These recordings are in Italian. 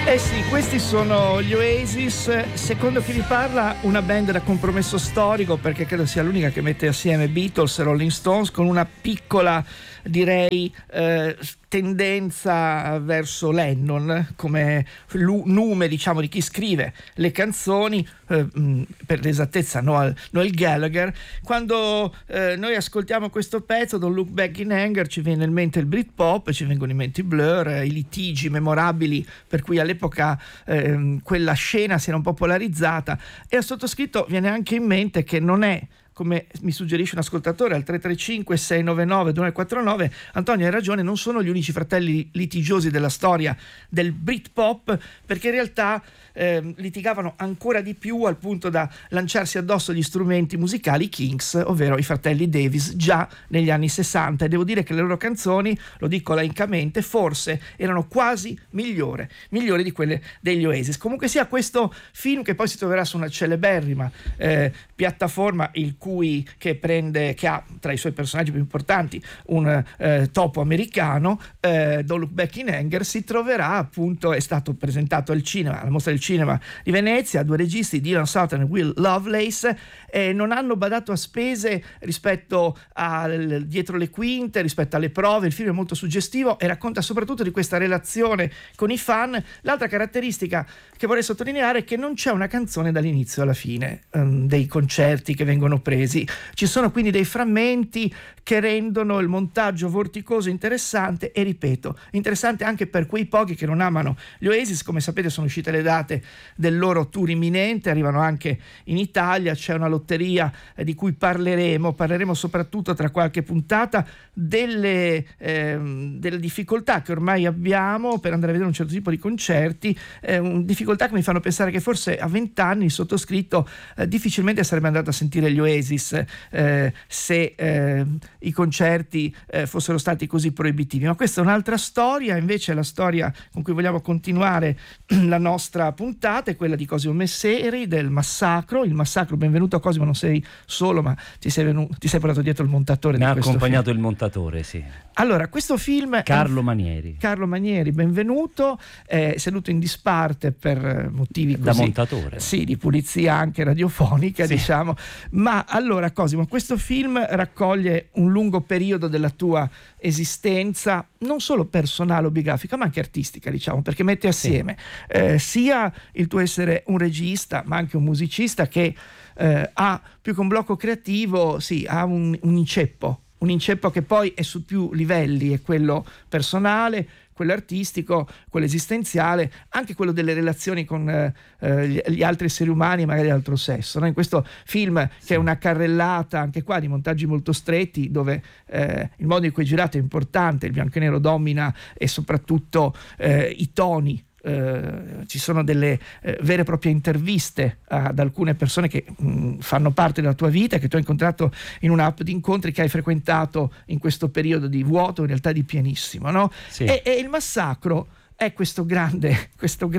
Eh sì, questi sono gli Oasis, secondo chi vi parla una band da compromesso storico, perché credo sia l'unica che mette assieme Beatles e Rolling Stones, con una piccola, direi, tendenza verso Lennon come nume, diciamo, di chi scrive le canzoni, per l'esattezza Noel Gallagher. Quando noi ascoltiamo questo pezzo, Don't Look Back in Anger, ci viene in mente il Britpop, ci vengono in mente i Blur, i litigi memorabili per cui all'epoca quella scena si era un po' polarizzata, e al sottoscritto viene anche in mente che non è, come mi suggerisce un ascoltatore al 335 699 2949, Antonio hai ragione, non sono gli unici fratelli litigiosi della storia del Britpop, perché in realtà litigavano ancora di più, al punto da lanciarsi addosso gli strumenti musicali Kings, ovvero i fratelli Davis, già negli anni 60, e devo dire che le loro canzoni, lo dico laicamente, forse erano quasi migliori di quelle degli Oasis. Comunque sia, questo film, che poi si troverà su una celeberrima piattaforma che ha tra i suoi personaggi più importanti un topo americano, Don't Look Back in Anger, si troverà appunto, è stato presentato al cinema, alla Mostra del Cinema di Venezia, due registi, Dylan Sutter e Will Lovelace, non hanno badato a spese rispetto dietro le quinte, rispetto alle prove. Il film è molto suggestivo e racconta soprattutto di questa relazione con i fan. L'altra caratteristica che vorrei sottolineare è che non c'è una canzone dall'inizio alla fine dei concerti che vengono presi. Ci sono quindi dei frammenti che rendono il montaggio vorticoso interessante, e ripeto, interessante anche per quei pochi che non amano gli Oasis. Come sapete, sono uscite le date del loro tour imminente, arrivano anche in Italia, c'è una lotteria di cui parleremo soprattutto tra qualche puntata, delle difficoltà che ormai abbiamo per andare a vedere un certo tipo di concerti, difficoltà che mi fanno pensare che forse a 20 anni il sottoscritto difficilmente sarebbe andato a sentire gli Oasis se i concerti fossero stati così proibitivi. Ma questa è un'altra storia. Invece la storia con cui vogliamo continuare la nostra puntata è quella di Cosimo Messeri, del Massacro. Il Massacro, benvenuto Cosimo, non sei solo, ma ti sei portato dietro il montatore. Mi ha questo accompagnato film. Il montatore, sì. Allora, questo film Carlo Manieri, benvenuto, seduto in disparte per motivi così, da montatore, sì, di pulizia anche radiofonica, sì, diciamo. Ma allora Cosimo, questo film raccoglie un lungo periodo della tua esistenza, non solo personale o biografica, ma anche artistica, diciamo, perché mette assieme sia il tuo essere un regista, ma anche un musicista che ha, più che un blocco creativo, sì, ha un inceppo che poi è su più livelli, è quello personale, quello artistico, quello esistenziale, anche quello delle relazioni con gli altri esseri umani, magari altro sesso, no? In questo film, che è una carrellata anche qua di montaggi molto stretti, dove il modo in cui è girato è importante, il bianco e nero domina, e soprattutto i toni. Ci sono delle vere e proprie interviste ad alcune persone che fanno parte della tua vita, che tu hai incontrato in un'app di incontri che hai frequentato in questo periodo di vuoto, in realtà di pienissimo, no? Sì. E il Massacro è questa grande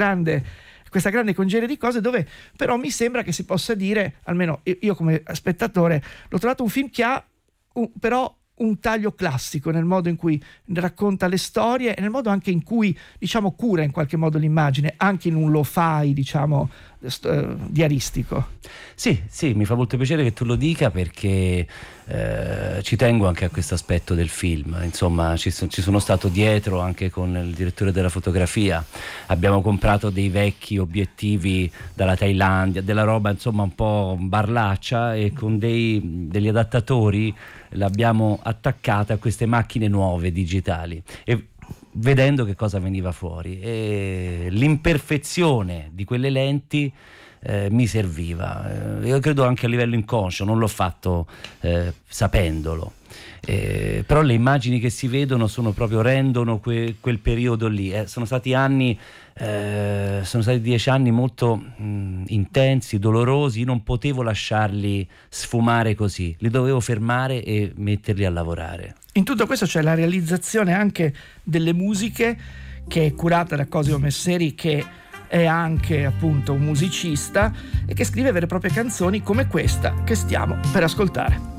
congerie di cose, dove però mi sembra che si possa dire, almeno io come spettatore l'ho trovato un film che ha però un taglio classico nel modo in cui racconta le storie e nel modo anche in cui, diciamo, cura in qualche modo l'immagine, anche in un lo-fi, diciamo, diaristico. Sì, mi fa molto piacere che tu lo dica, perché ci tengo anche a questo aspetto del film. Insomma, ci sono stato dietro anche con il direttore della fotografia, abbiamo comprato dei vecchi obiettivi dalla Thailandia, della roba insomma un po' barlaccia, e con degli adattatori l'abbiamo attaccata a queste macchine nuove digitali, e vedendo che cosa veniva fuori, e l'imperfezione di quelle lenti mi serviva. Io credo anche a livello inconscio, non l'ho fatto sapendolo, però le immagini che si vedono rendono quel periodo lì. Sono stati 10 anni molto intensi, dolorosi. Non potevo lasciarli sfumare così, li dovevo fermare e metterli a lavorare. In tutto questo c'è la realizzazione anche delle musiche, che è curata da Cosimo Messeri, che è anche appunto un musicista e che scrive vere e proprie canzoni come questa che stiamo per ascoltare.